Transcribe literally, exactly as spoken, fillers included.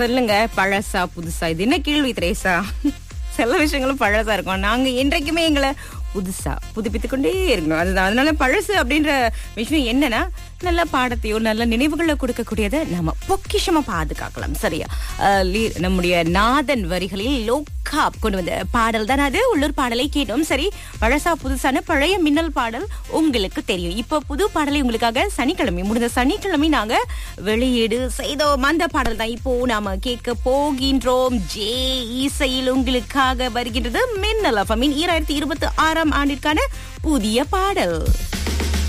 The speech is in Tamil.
சொல்லுங்க, பழசா புதுசா? இது என்ன கேள்வி திரேசா? சில விஷயங்களும் பழசா இருக்கும். நாங்க என்றைக்குமே எங்களை புதுசா புதுப்பித்துக் கொண்டே இருக்கணும். அதுதான். அதனால பழசு அப்படின்ற விஷயம் என்னன்னா, நல்ல பாடத்தையோ நல்ல நினைவுகளை கொடுக்கக்கூடியதை நம்ம பொக்கிஷமா பாதுகாக்கலாம். சரியா? அஹ் லீ- நம்முடைய நாதன் வரிகளில் லோக்கா கொண்டு வந்த பாடல் தான் அது. உள்ளூர் பாடலை கேட்டோம். சரி, பழசா புதுசான பழைய மின்னல் பாடல் உங்களுக்கு தெரியும். இப்ப புது பாடலை உங்களுக்காக சனிக்கிழமை முடிந்த சனிக்கிழமை நாங்க வெளியீடு செய்தோம். அந்த பாடல் தான் இப்போ நாம கேட்க போகின்றோம். ஜே இசையில் உங்களுக்காக வருகின்றது மின்னல் எஃப்எம்மின் ஈராயிரத்தி இருபத்தி ஆறாம் ஆண்டிற்கான புதிய பாடல்.